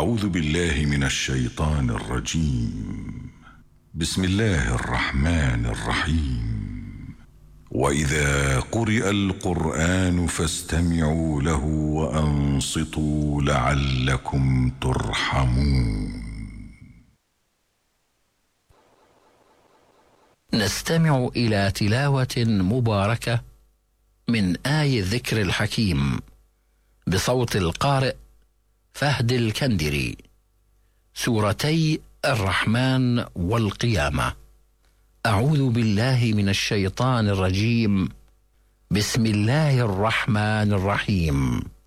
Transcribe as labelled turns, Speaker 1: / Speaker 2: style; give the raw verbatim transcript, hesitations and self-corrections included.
Speaker 1: أعوذ بالله من الشيطان الرجيم. بسم الله الرحمن الرحيم. وإذا قرئ القرآن فاستمعوا له وأنصتوا لعلكم ترحمون.
Speaker 2: نستمع إلى تلاوة مباركة من آي الذكر الحكيم بصوت القارئ فهد الكندري، سورتي الرحمن والقيامة. أعوذ بالله من الشيطان الرجيم. بسم الله الرحمن الرحيم.